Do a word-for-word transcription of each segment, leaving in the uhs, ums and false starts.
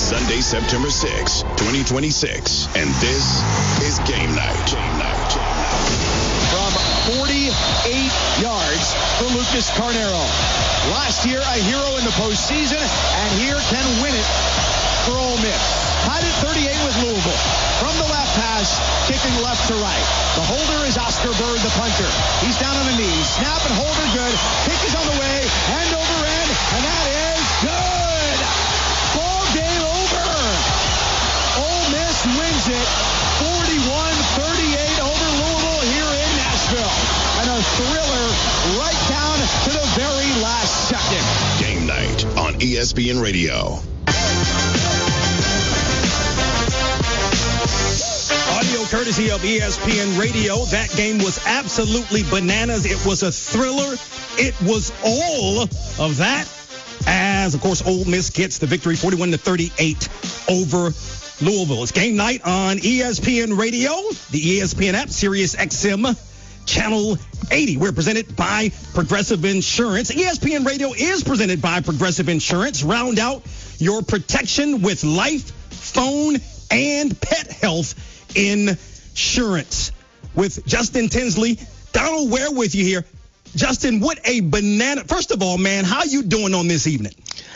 Sunday, September sixth, twenty twenty-six. And this is Game Night. Game Night. Game Night. From forty-eight yards for Lucas Carnero. Last year, a hero in the postseason, and here can win it for Ole Miss. Tied at thirty-eight with Louisville. From the left pass, kicking left to right. The holder is Oscar Bird, the punter. He's down on the knees. Snap and holder good. Kick is on the way. End over end, and that is good. Ball game over. Ole Miss wins it forty-one thirty-eight over Louisville here in Nashville. And a thriller right down to the very last second. Game Night on E S P N Radio. Audio courtesy of E S P N Radio. That game was absolutely bananas. It was a thriller. It was all of that. As, of course, Ole Miss gets the victory forty-one to thirty-eight over Louisville. It's Game Night on E S P N Radio, the E S P N app, Sirius X M, Channel eighty. We're presented by Progressive Insurance. E S P N Radio is presented by Progressive Insurance. Round out your protection with life, phone, and pet health insurance. With Justin Tinsley, Donald Ware with you here. Justin, what a banana. First of all, man, how you doing on this evening?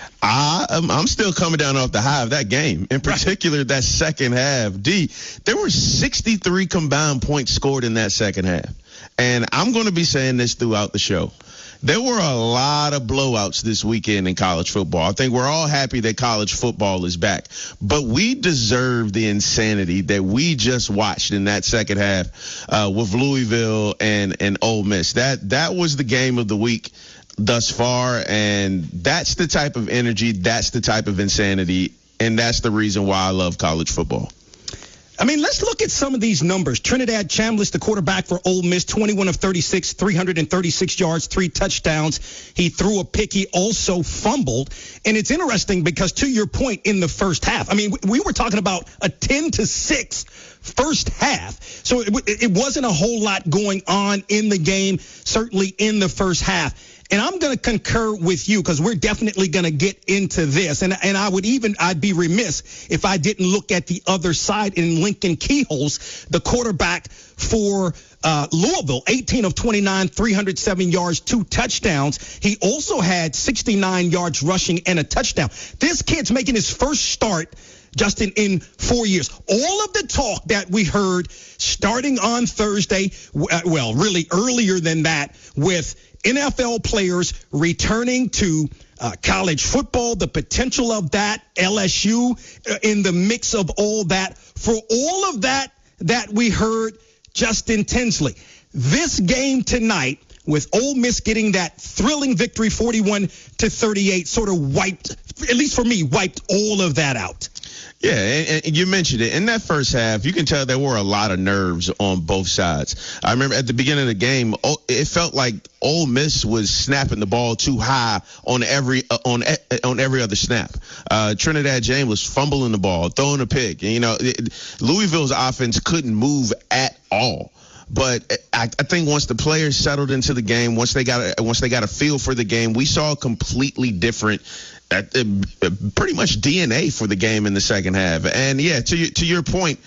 I, I'm, I'm still coming down off the high of that game, in particular right. That second half. D, there were sixty-three combined points scored in that second half. And I'm going to be saying this throughout the show. There were a lot of blowouts this weekend in college football. I think we're all happy that college football is back. But we deserve the insanity that we just watched in that second half uh, with Louisville and, and Ole Miss. That that was the game of the week thus far, and that's the type of energy, that's the type of insanity, and that's the reason why I love college football. I mean, let's look at some of these numbers. Trinidad Chambliss, the quarterback for Ole Miss, twenty-one of thirty-six, three hundred thirty-six yards, three touchdowns. He threw a pick. He also fumbled. And it's interesting because, to your point, in the first half, I mean, we were talking about a ten to six first half. So it, it wasn't a whole lot going on in the game, certainly in the first half. And I'm going to concur with you because we're definitely going to get into this. And and I would even, I'd be remiss if I didn't look at the other side in Lincoln Keholes, the quarterback for uh, Louisville, eighteen of twenty-nine, three hundred seven yards, two touchdowns. He also had sixty-nine yards rushing and a touchdown. This kid's making his first start, Justin, in four years. All of the talk that we heard starting on Thursday, well, really earlier than that, with N F L players returning to uh, college football, the potential of that, L S U uh, in the mix of all that. For all of that that we heard, Justin Tinsley, this game tonight with Ole Miss getting that thrilling victory forty-one to thirty-eight sort of wiped, at least for me, wiped all of that out. Yeah, and, and you mentioned it. In that first half, you can tell there were a lot of nerves on both sides. I remember at the beginning of the game, it felt like Ole Miss was snapping the ball too high on every uh, on on every other snap. Uh, Trinidad James was fumbling the ball, throwing a pick. And, you know, it, Louisville's offense couldn't move at all. But I, I think once the players settled into the game, once they got a, once they got a feel for the game, we saw a completely different, uh, uh, pretty much D N A for the game in the second half. And yeah, to your, to your point,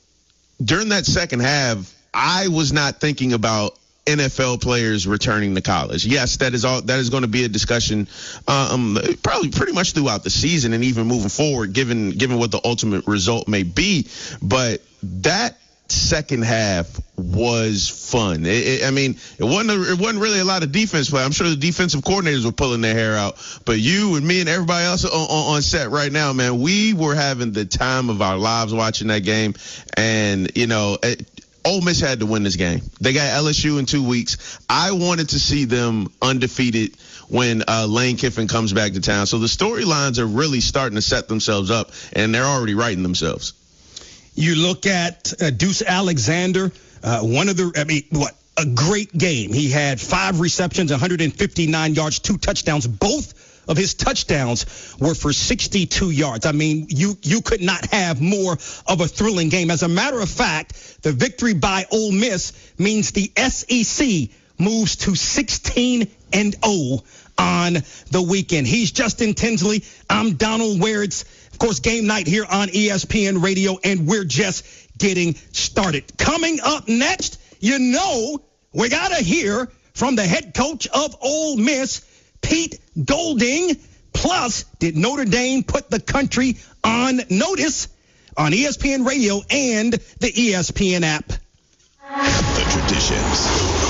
during that second half, I was not thinking about N F L players returning to college. Yes, that is all. That is going to be a discussion, um, probably pretty much throughout the season and even moving forward, given given what the ultimate result may be. But that second half was fun. It, it, I mean, it wasn't a, it wasn't really a lot of defense play. I'm sure the defensive coordinators were pulling their hair out, but you and me and everybody else on, on, on set right now, man, we were having the time of our lives watching that game. And you know, it, Ole Miss had to win this game. They got L S U in two weeks. I wanted to see them undefeated when uh, Lane Kiffin comes back to town. So the storylines are really starting to set themselves up, and they're already writing themselves. You look at uh, Deuce Alexander, uh, one of the, I mean, what, a great game. He had five receptions, one hundred fifty-nine yards, two touchdowns. Both of his touchdowns were for sixty-two yards. I mean, you you could not have more of a thrilling game. As a matter of fact, the victory by Ole Miss means the S E C moves to sixteen and oh on the weekend. He's Justin Tinsley. I'm Donald Ware. It's, of course, game night here on E S P N Radio, and we're just getting started. Coming up next, you know, we got to hear from the head coach of Ole Miss, Pete Golding. Plus, did Notre Dame put the country on notice on E S P N Radio and the E S P N app? The traditions,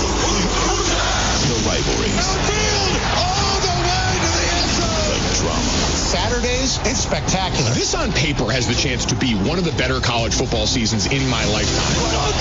the rivalries, All the way to the end zone. the drama. Saturdays, it's spectacular. This on paper has the chance to be one of the better college football seasons in my lifetime.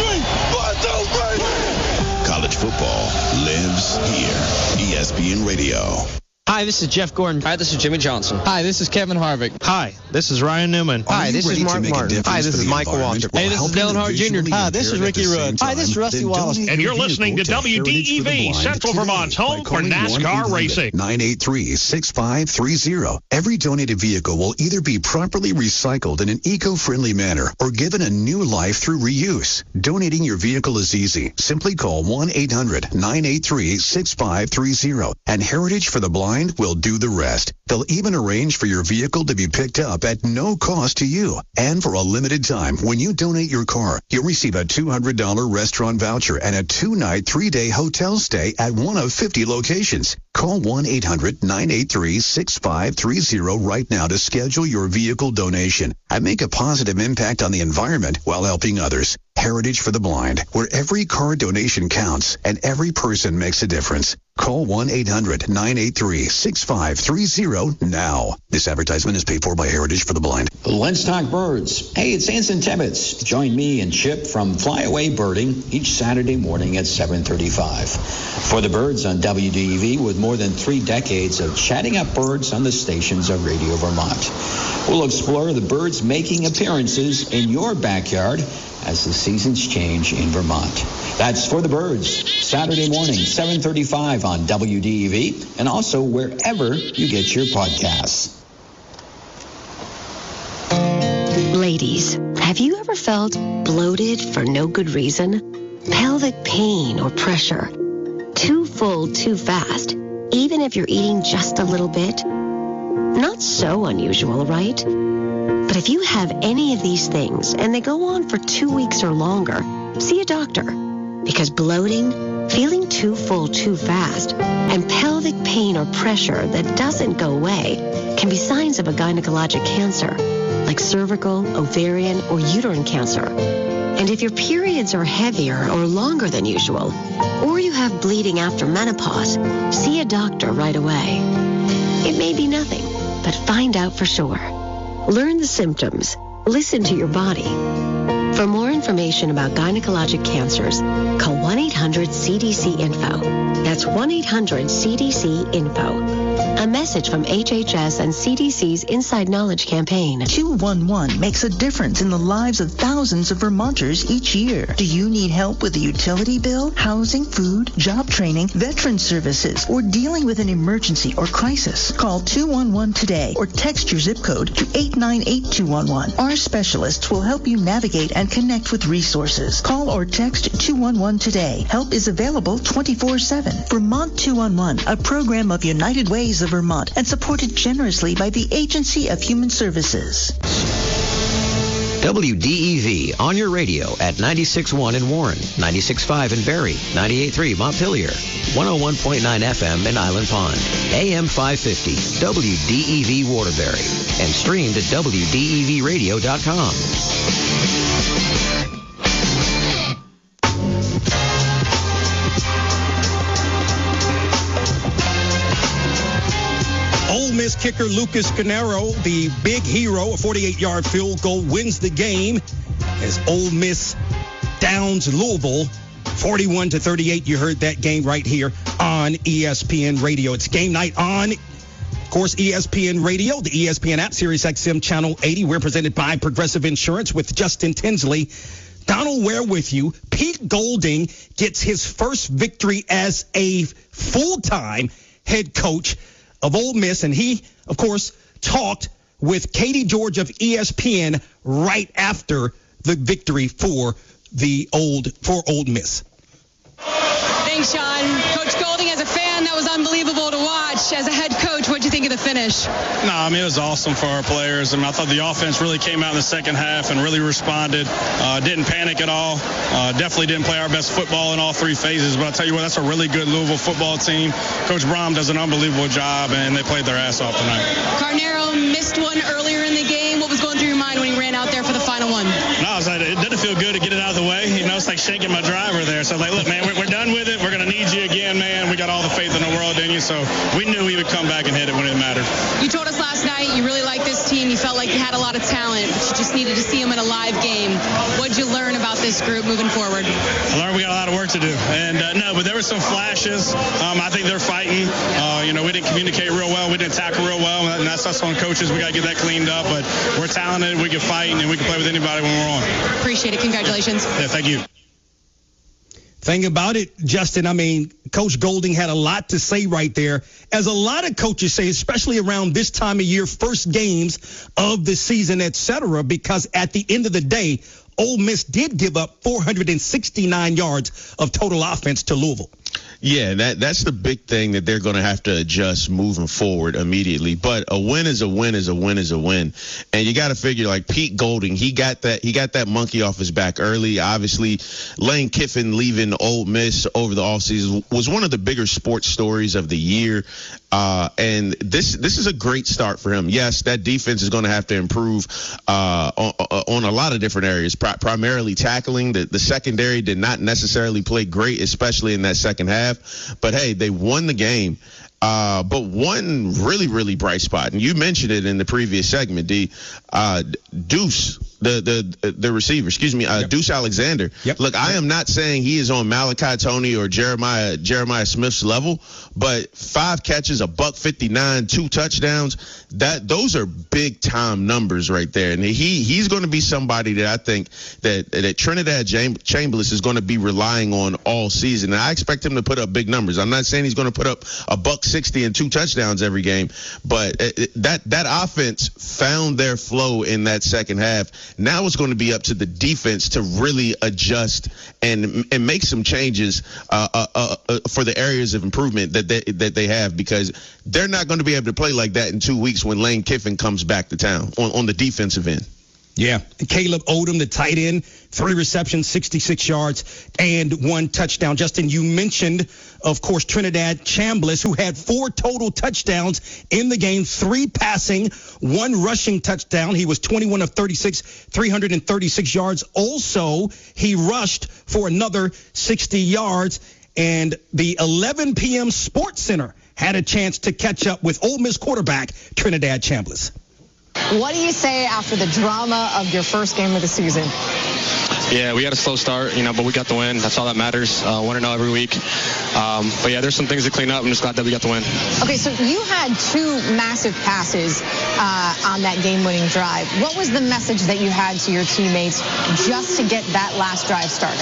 College football lives here. E S P N Radio. Hi, this is Jeff Gordon. Hi, this is Jimmy Johnson. Hi, this is Kevin Harvick. Hi, this is Ryan Newman. Hi, this is Mark Martin. Hi, this is Michael Waltrip. Hey, this is Dale Hart Junior Hi, this is Ricky Rudd. Hi, this is Rusty Wallace. And you're listening to W D E V, Central Vermont's home for NASCAR racing. nine eight three, six five three zero. Every donated vehicle will either be properly recycled in an eco-friendly manner or given a new life through reuse. Donating your vehicle is easy. Simply call one eight hundred, nine eight three, six five three zero and Heritage for the Blind will do the rest. They'll even arrange for your vehicle to be picked up at no cost to you. And for a limited time, when you donate your car, you'll receive a two hundred dollars restaurant voucher and a two-night, three-day hotel stay at one of fifty locations. Call one eight hundred, nine eight three, six five three zero right now to schedule your vehicle donation and make a positive impact on the environment while helping others. Heritage for the Blind, where every car donation counts and every person makes a difference. Call one eight hundred, nine eight three, six five three zero now. This advertisement is paid for by Heritage for the Blind. Let's talk birds. Hey, it's Anson Tibbetts. Join me and Chip from Flyaway Birding each Saturday morning at seven thirty-five. For the birds on W D E V, with more than three decades of chatting up birds on the stations of Radio Vermont. We'll explore the birds making appearances in your backyard as the seasons change in Vermont. That's For the Birds, Saturday morning, seven thirty-five on W D E V, and also wherever you get your podcasts. Ladies, have you ever felt bloated for no good reason? Pelvic pain or pressure? Too full too fast, even if you're eating just a little bit? Not so unusual, right? But if you have any of these things and they go on for two weeks or longer, see a doctor. Because bloating, feeling too full too fast, and pelvic pain or pressure that doesn't go away can be signs of a gynecologic cancer, like cervical, ovarian, or uterine cancer. And if your periods are heavier or longer than usual, or you have bleeding after menopause, see a doctor right away. It may be nothing, but find out for sure. Learn the symptoms. Listen to your body. For more information about gynecologic cancers, call one eight hundred C D C info. That's one eight hundred C D C info. A message from H H S and C D C's Inside Knowledge campaign. two one one makes a difference in the lives of thousands of Vermonters each year. Do you need help with a utility bill, housing, food, job training, veteran services, or dealing with an emergency or crisis? Call two one one today or text your zip code to eight nine eight two one one. Our specialists will help you navigate and connect with resources. Call or text two one one today. Help is available twenty-four seven. Vermont two one one, a program of United Ways of Vermont and supported generously by the Agency of Human Services. W D E V on your radio at ninety-six point one in Warren, ninety-six point five in Barry, ninety-eight point three Montpelier, one oh one point nine F M in Island Pond, A M five fifty, W D E V Waterbury, and streamed at W D E V radio dot com. Ole Miss kicker Lucas Canero, the big hero, a forty-eight-yard field goal, wins the game as Ole Miss downs Louisville forty-one to thirty-eight. You heard that game right here on E S P N Radio. It's game night on, of course, E S P N Radio, the E S P N app, Sirius X M Channel eighty. We're presented by Progressive Insurance with Justin Tinsley. Donald Ware with you. Pete Golding gets his first victory as a full-time head coach of Ole Miss, and he, of course, talked with Katie George of E S P N right after the victory for the old for Ole Miss. Thanks, Sean. Coach Golding. Golding, as a fan, that was unbelievable to watch. As a head coach, what do you think of the finish? No, I mean, it was awesome for our players. I mean, I thought the offense really came out in the second half and really responded. Uh, didn't panic at all. Uh, definitely didn't play our best football in all three phases. But I'll tell you what, that's a really good Louisville football team. Coach Brom does an unbelievable job, and they played their ass off tonight. Carnero missed one earlier in the game. What was going through your mind when he ran out there for the final one? No, I was like, it doesn't feel good to get it out of the way. You know, it's like shaking my driver there. So I was like, look, man, we're, we're done with it. We're going to need you again, man. We got all the faith in the world in you. So we knew he would come back and hit it when it mattered. You told us last night you really liked this team. You felt like you had a lot of talent, but you just needed to see them in a live game. What did you learn about this group moving forward? I learned we got a lot of work to do. And uh, no, but there were some flashes. Um, I think they're fighting. Uh, you know, we didn't communicate real well. We didn't tackle real well. And that's us on coaches. We got to get that cleaned up. But we're talented. We can fight, and we can play with anybody when we're on. Appreciate it. Congratulations. Yeah, thank you. Thing about it, Justin, I mean, Coach Golding had a lot to say right there. As a lot of coaches say, especially around this time of year, first games of the season, et cetera, because at the end of the day, Ole Miss did give up four hundred sixty-nine yards of total offense to Louisville. Yeah, that that's the big thing that they're going to have to adjust moving forward immediately. But a win is a win is a win is a win. And you got to figure, like Pete Golding, he got that he got that monkey off his back early. Obviously, Lane Kiffin leaving Ole Miss over the offseason was one of the bigger sports stories of the year. Uh, and this this is a great start for him. Yes, that defense is going to have to improve uh, on, on a lot of different areas, Pri- primarily tackling. The, the secondary did not necessarily play great, especially in that second half. But, hey, they won the game. Uh, but one really, really bright spot, and you mentioned it in the previous segment, D, uh, Deuce, the the the receiver, excuse me, uh, yep. Deuce Alexander. Yep. Look, I am not saying he is on Malachi Tony or Jeremiah Jeremiah Smith's level, but five catches, a buck fifty-nine, two touchdowns, that those are big time numbers right there. And he he's going to be somebody that I think that that Trinidad Chambliss is going to be relying on all season. And I expect him to put up big numbers. I'm not saying he's going to put up a buck sixty and two touchdowns every game, but that that offense found their flow in that second half. Now it's going to be up to the defense to really adjust and and make some changes uh, uh, uh, for the areas of improvement that they, that they have, because they're not going to be able to play like that in two weeks when Lane Kiffin comes back to town on, on the defensive end. Yeah, Caleb Odom, the tight end, three receptions, sixty-six yards, and one touchdown. Justin, you mentioned, of course, Trinidad Chambliss, who had four total touchdowns in the game, three passing, one rushing touchdown. He was twenty-one of thirty-six, three hundred thirty-six yards. Also, he rushed for another sixty yards. And the eleven p.m. Sports Center had a chance to catch up with Ole Miss quarterback Trinidad Chambliss. What do you say after the drama of your first game of the season? Yeah, we had a slow start, you know, but we got the win. That's all that matters. Uh, one and oh every week. Um, but yeah, there's some things to clean up. I'm just glad that we got the win. Okay, so you had two massive passes uh, on that game-winning drive. What was the message that you had to your teammates just to get that last drive started?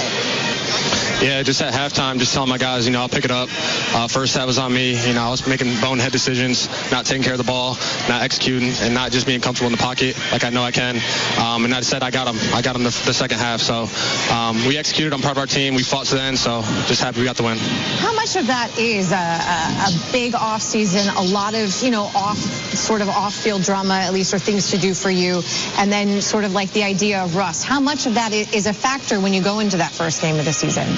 Yeah, just at halftime, just telling my guys, you know, I'll pick it up. Uh, first half was on me. You know, I was making bonehead decisions, not taking care of the ball, not executing, and not just being comfortable in the pocket like I know I can. Um, and I said I got them. I got them the, the second half. So um, we executed. I'm part of our team. We fought to the end. So just happy we got the win. How much of that is a, a, a big off season, a lot of, you know, off sort of off-field drama, at least, or things to do for you, and then sort of like the idea of rust? How much of that is a factor when you go into that first game of the season?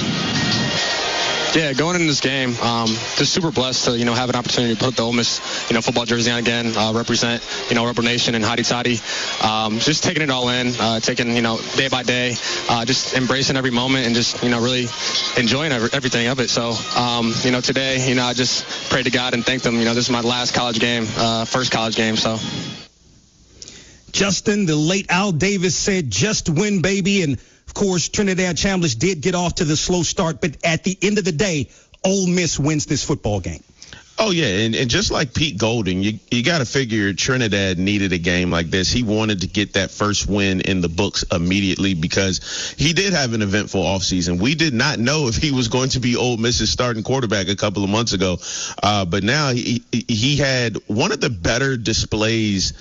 Yeah, going into this game, um, just super blessed to, you know, have an opportunity to put the Ole Miss, you know, football jersey on again, uh, represent, you know, Rebel Nation and Hotty Toddy. Um, just taking it all in, uh, taking, you know, day by day, uh, just embracing every moment and just, you know, really enjoying every, everything of it. So, um, you know, today, you know, I just prayed to God and thanked him. You know, this is my last college game, uh, first college game, so. Justin, the late Al Davis said, just win, baby. And, of course, Trinidad Chambliss did get off to the slow start. But at the end of the day, Ole Miss wins this football game. Oh, yeah, and, and just like Pete Golding, you, you got to figure Trinidad needed a game like this. He wanted to get that first win in the books immediately because he did have an eventful offseason. We did not know if he was going to be Ole Miss's starting quarterback a couple of months ago, uh, but now he he had one of the better displays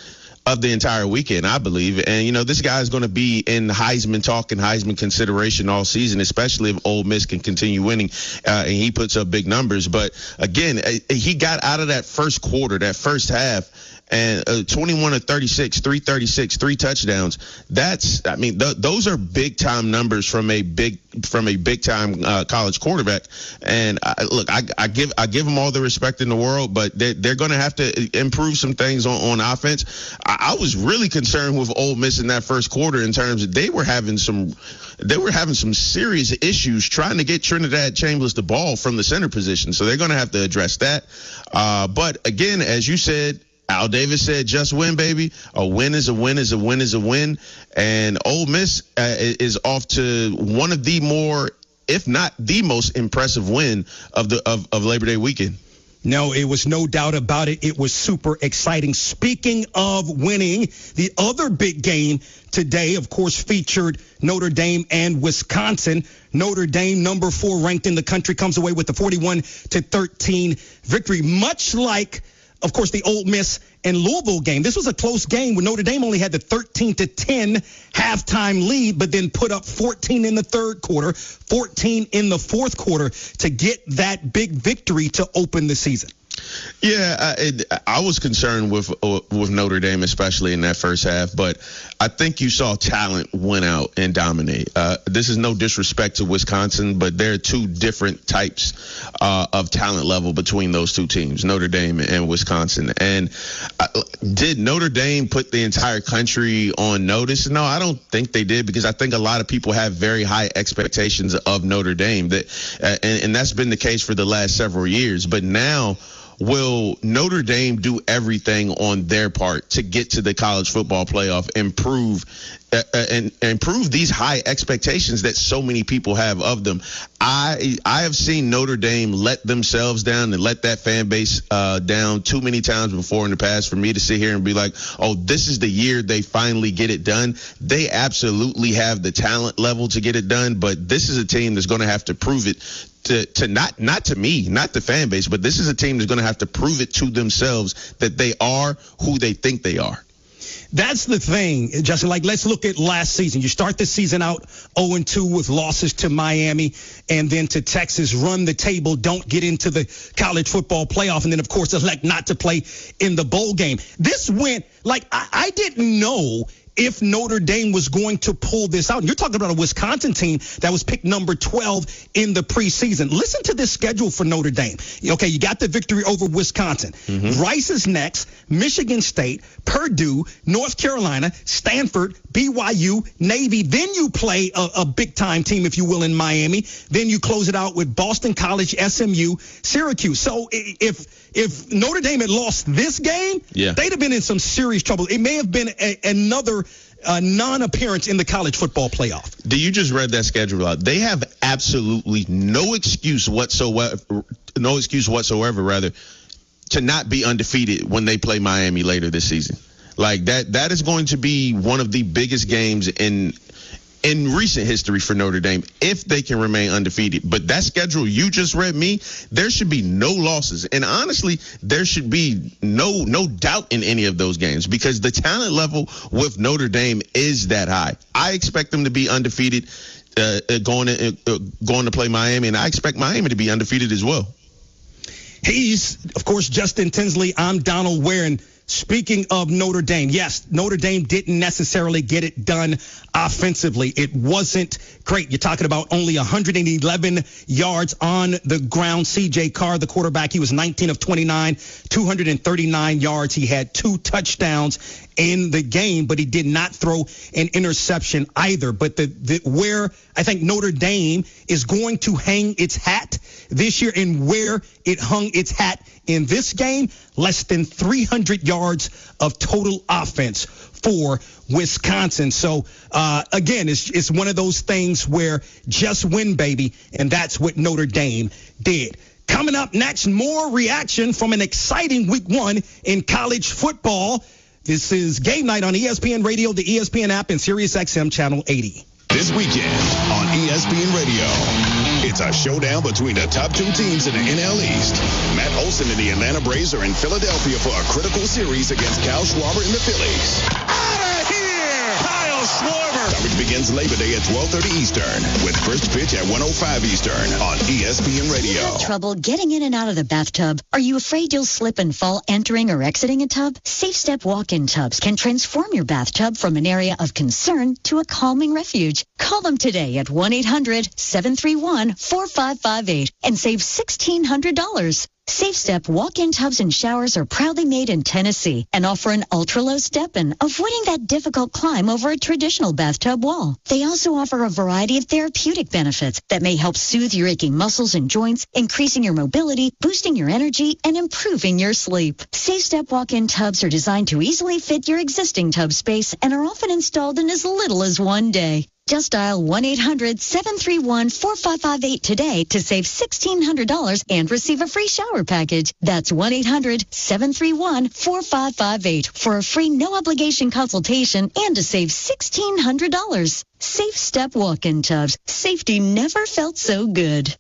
of the entire weekend, I believe. And, you know, this guy is going to be in Heisman talk and Heisman consideration all season, especially if Ole Miss can continue winning uh, and he puts up big numbers. But, again, he got out of that first quarter, that first half, and uh, twenty-one of thirty-six, three thirty-six, three touchdowns. That's, I mean, th- those are big time numbers from a big from a big time uh, college quarterback. And I, look, I, I give I give them all the respect in the world, but they're, they're going to have to improve some things on, on offense. I, I was really concerned with Ole Miss in that first quarter in terms of they were having some they were having some serious issues trying to get Trinidad Chambers the ball from the center position. So they're going to have to address that. Uh, but again, as you said, Al Davis said, just win, baby. A win is a win is a win is a win. And Ole Miss uh, is off to one of the more, if not the most impressive win of the of, of Labor Day weekend. No, it was no doubt about it. It was super exciting. Speaking of winning, the other big game today, of course, featured Notre Dame and Wisconsin. Notre Dame, number four ranked in the country, comes away with the forty-one to thirteen victory, much like, of course, the Ole Miss and Louisville game. This was a close game where Notre Dame only had the thirteen to ten halftime lead, but then put up fourteen in the third quarter, fourteen in the fourth quarter to get that big victory to open the season. Yeah, I, it, I was concerned with uh, with Notre Dame, especially in that first half. But I think you saw talent win out and dominate. Uh, this is no disrespect to Wisconsin, but there are two different types uh, of talent level between those two teams, Notre Dame and Wisconsin. And uh, did Notre Dame put the entire country on notice? No, I don't think they did, because I think a lot of people have very high expectations of Notre Dame. That uh, and, and that's been the case for the last several years. But now, will Notre Dame do everything on their part to get to the college football playoff, improve uh, and, and improve these high expectations that so many people have of them? I I have seen Notre Dame let themselves down and let that fan base uh, down too many times before in the past for me to sit here and be like, oh, this is the year they finally get it done. They absolutely have the talent level to get it done, but this is a team that's going to have to prove it to, to not not to me, not the fan base, but this is a team that's going to have to prove it to themselves that they are who they think they are. That's the thing, Justin. Like, let's look at last season. You start the season out oh and two with losses to Miami and then to Texas, run the table, don't get into the college football playoff, and then, of course, elect not to play in the bowl game. This went, like, I, I didn't know if Notre Dame was going to pull this out. And you're talking about a Wisconsin team that was picked number twelve in the preseason. Listen to this schedule for Notre Dame. Okay, you got the victory over Wisconsin. Mm-hmm. Rice is next, Michigan State, Purdue, North Carolina, Stanford, B Y U, Navy. Then you play a, a big-time team, if you will, in Miami. Then you close it out with Boston College, S M U, Syracuse. So if if Notre Dame had lost this game, yeah. they'd have been in some serious trouble. It may have been a, another uh, non-appearance in the college football playoff. Do you just read that schedule out? They have absolutely no excuse whatsoever, no excuse whatsoever, rather, to not be undefeated when they play Miami later this season. Like, that that is going to be one of the biggest games in in recent history for Notre Dame if they can remain undefeated. But that schedule you just read me, there should be no losses. And honestly, there should be no no doubt in any of those games, because the talent level with Notre Dame is that high. I expect them to be undefeated uh, going to uh, going to play Miami, and I expect Miami to be undefeated as well. He's, of course, Justin Tinsley. I'm Donald Warren. Speaking of Notre Dame, yes, Notre Dame didn't necessarily get it done offensively. It wasn't great. You're talking about only one hundred eleven yards on the ground. C J Carr, the quarterback, he was nineteen of twenty-nine, two hundred thirty-nine yards. He had two touchdowns in the game, but he did not throw an interception either. But the, the where I think Notre Dame is going to hang its hat this year, and where it hung its hat in this game, less than three hundred yards of total offense for Wisconsin. So, uh, again, it's, it's one of those things where just win, baby, and that's what Notre Dame did. Coming up next, more reaction from an exciting week one in college football. This is Game Night on E S P N Radio, the E S P N app, and Sirius X M Channel eighty. This weekend on E S P N Radio, It's a showdown between the top two teams in the N L East. Matt Olson and the Atlanta Braves are in Philadelphia for a critical series against Kyle Schwarber and the Phillies. Out of here! Kyle Schwarber! Coverage begins Labor Day at twelve thirty Eastern with first pitch at one oh five Eastern on E S P N Radio. Have trouble getting in and out of the bathtub? Are you afraid you'll slip and fall entering or exiting a tub? Safe Step walk-in tubs can transform your bathtub from an area of concern to a calming refuge. Call them today at one eight hundred seven three one four five five eight and save sixteen hundred dollars. Safe Step walk-in tubs and showers are proudly made in Tennessee and offer an ultra-low step-in, avoiding that difficult climb over a traditional bathtub wall. They also offer a variety of therapeutic benefits that may help soothe your aching muscles and joints, increasing your mobility, boosting your energy, and improving your sleep. Safe Step walk-in tubs are designed to easily fit your existing tub space and are often installed in as little as one day. Just dial one eight hundred seven three one four five five eight today to save sixteen hundred dollars and receive a free shower package. That's one eight hundred seven three one four five five eight for a free no-obligation consultation and to save sixteen hundred dollars. Safe Step walk-in tubs. Safety never felt so good.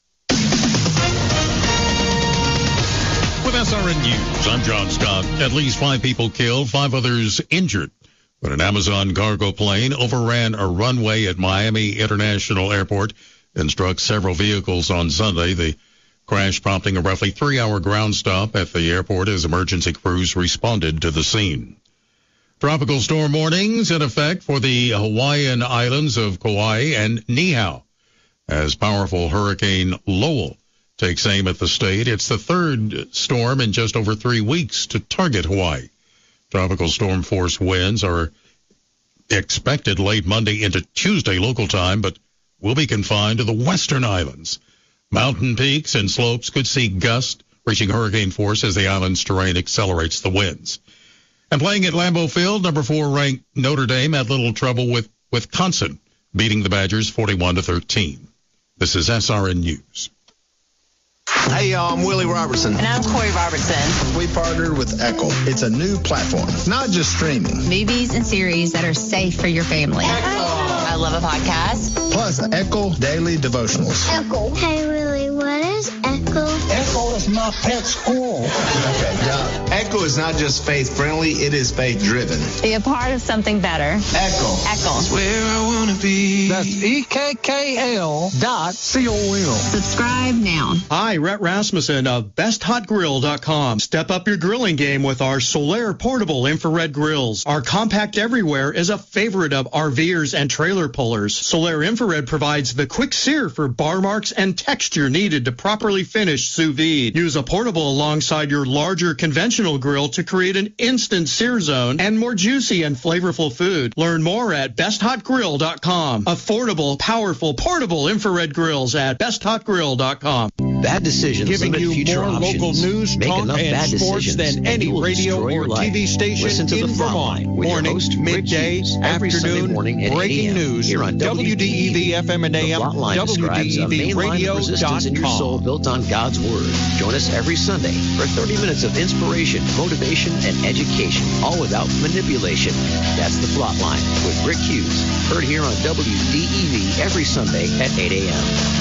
With S R N News, I'm John Scott. At least five people killed, five others injured when an Amazon cargo plane overran a runway at Miami International Airport and struck several vehicles on Sunday. The crash prompting a roughly three-hour ground stop at the airport as emergency crews responded to the scene. Tropical storm warnings in effect for the Hawaiian islands of Kauai and Niihau as powerful Hurricane Lowell takes aim at the state. It's the third storm in just over three weeks to target Hawaii. Tropical storm force winds are expected late Monday into Tuesday local time, but will be confined to the western islands. Mountain peaks and slopes could see gusts reaching hurricane force as the island's terrain accelerates the winds. And playing at Lambeau Field, number four ranked Notre Dame had little trouble with Wisconsin, beating the Badgers forty-one to thirteen. This is S R N News. Hey, y'all, I'm Willie Robertson. And I'm Corey Robertson. We partnered with Echo. It's a new platform, not just streaming. Movies and series that are safe for your family. Echo. I love a podcast. Plus, Echo Daily Devotionals. Echo. Hey, Willie, what is Echo? Echo is my pet squirrel. Okay, now, Echo is not just faith-friendly, it is faith-driven. Be a part of something better. Echo. Echo. That's where I want to be. That's E K K L dot C O M. Subscribe now. Hi, Rhett Rasmussen of best hot grill dot com. Step up your grilling game with our Solaire portable infrared grills. Our compact everywhere is a favorite of RVers and trailer pullers. Solaire infrared provides the quick sear for bar marks and texture needed to properly finish sous vide. Use a portable alongside your larger conventional grill to create an instant sear zone and more juicy and flavorful food. Learn more at best hot grill dot com. Affordable, powerful, portable infrared grills at best hot grill dot com. Bad decisions Giving limit you future more options. local news, Make talk, enough and bad sports decisions, than and any you will radio destroy your or life. T V station Listen to in the Frontline Vermont. with your Morning, host, Rick midday, Hughes, every Sunday afternoon, morning at breaking eight a.m. news. here on W D E V F M and A M, The Frontline W D describes E a V main line radio of resistance in your dot soul com. built on God's Word. Join us every Sunday for thirty minutes of inspiration, motivation, and education, all without manipulation. That's The Frontline with Rick Hughes, heard here on W D E V every Sunday at eight a.m.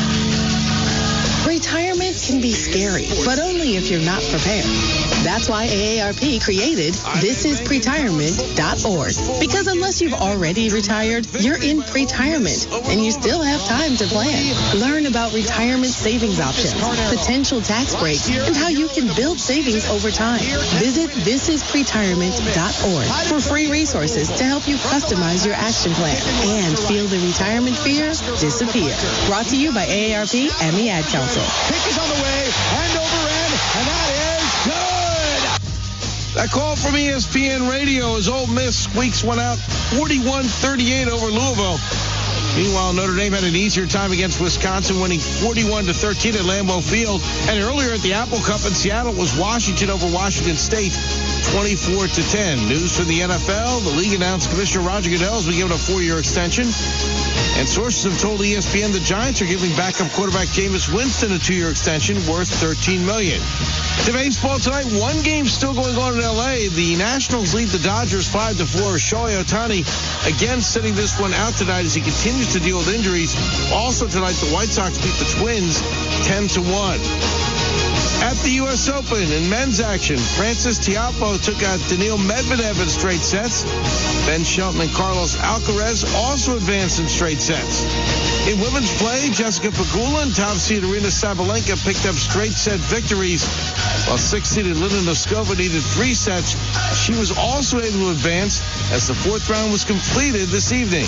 Retirement can be scary, but only if you're not prepared. That's why A A R P created this is pretirement dot org. Because unless you've already retired, you're in pretirement, and you still have time to plan. Learn about retirement savings options, potential tax breaks, and how you can build savings over time. Visit this is pretirement dot org for free resources to help you customize your action plan and feel the retirement fear disappear. Brought to you by A A R P and the Ad Council. Pick is on the way, end over end, and that is good. That call from E S P N Radio as Ole Miss squeaks one out forty-one thirty-eight over Louisville. Meanwhile, Notre Dame had an easier time against Wisconsin, winning forty-one to thirteen at Lambeau Field. And earlier at the Apple Cup in Seattle was Washington over Washington State, twenty-four to ten. News from the N F L. The league announced Commissioner Roger Goodell has been given a four-year extension. And sources have told E S P N the Giants are giving backup quarterback Jameis Winston a two-year extension worth thirteen million dollars. To baseball tonight, one game still going on in L A. The Nationals lead the Dodgers five to four. Shohei Ohtani again sitting this one out tonight as he continues to deal with injuries. Also tonight, the White Sox beat the Twins ten to one. At the U S Open in men's action, Francis Tiafoe took out Daniil Medvedev in straight sets. Ben Shelton and Carlos Alcaraz also advanced in straight sets. In women's play, Jessica Pegula and top-seed Arina Sabalenka picked up straight set victories, while six-seeded Lina Noskova needed three sets. She was also able to advance as the fourth round was completed this evening.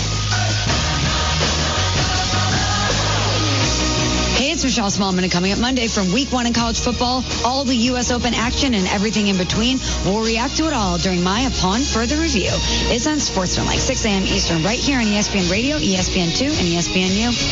Hey, it's Michelle Smallman, and coming up Monday from week one in college football, all the U S Open action and everything in between. We'll react to it all during my Upon Further Review. It's on SportsCenter, like six a.m. Eastern, right here on E S P N Radio, E S P N two, and E S P N U.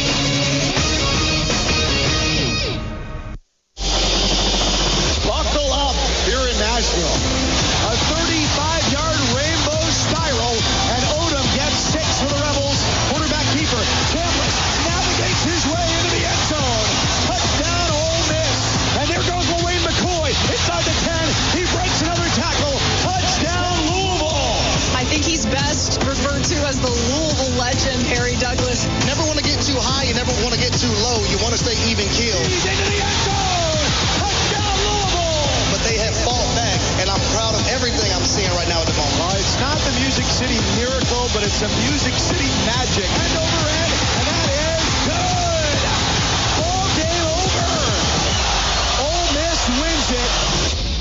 Buckle up here in Nashville. A thirty-five-yard rainbow spiral, and Odom gets six for the Rebels. Quarterback keeper, Chambliss, navigates his way into the end zone. Touchdown, Ole Miss. And there goes Wayne McCoy inside the ten. He breaks another tackle. Touchdown, Louisville. I think he's best referred to as the Louisville legend, Harry Douglas. Never want to get too high. You never want to get too low. You want to stay even keel. He's into the end zone. Touchdown, Louisville. But they have fought back, and I'm proud of everything I'm seeing right now at the moment. Well, it's not the Music City Miracle, but it's a Music City